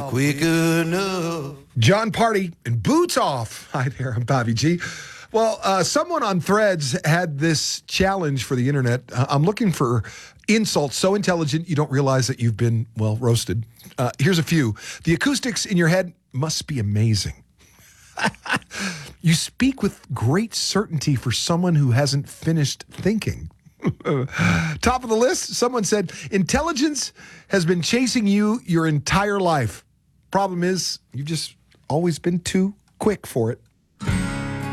quick enough. John Party and Boots Off. Hi there, I'm Bobby G. Well, someone on Threads had this challenge for the internet. I'm looking for insults so intelligent you don't realize that you've been, well, roasted. Here's a few. The acoustics in your head must be amazing. You speak with great certainty for someone who hasn't finished thinking. Top of the list, someone said, intelligence has been chasing you your entire life. Problem is, you've just always been too quick for it.